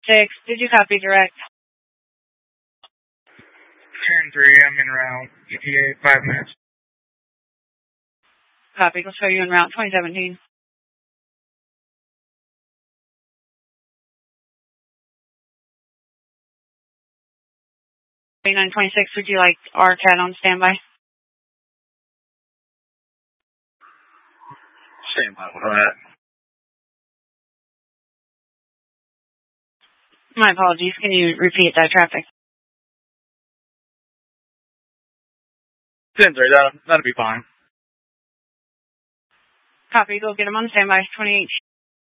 6, did you copy direct? 10-3, I'm en route. ETA 5 minutes. Copy, we'll show you en route 2017. 2926, would you like RCAT on standby? Standby, what that? My apologies, can you repeat that traffic? 10-3, that'll be fine. Copy, go get him on standby, 28.